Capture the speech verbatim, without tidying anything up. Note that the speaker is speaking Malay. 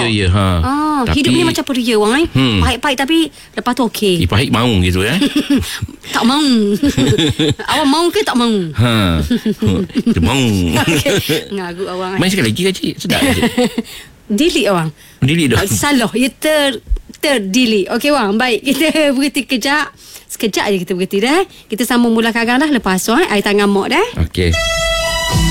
Ya ya ha. Ah, Tapi- hidup ni macam peria orang eh. Hmm. Pahit-pahit tapi lepas tu okey. Eh, pahit mau gitu eh. Tak mau. Awak mau ke tak mau? Ha. Dia mau. Ngagu awang. Main sekali lagi cik. Sedap cik. Delete awang. Delete dah. Salah. Ya ter ter-delete. Okey wang. Baik. Kita berhenti kejap. Sekejap je kita berhenti dah. Kita sambung mula karang dah lepas tu eh. Air tangan mak dah. Okey.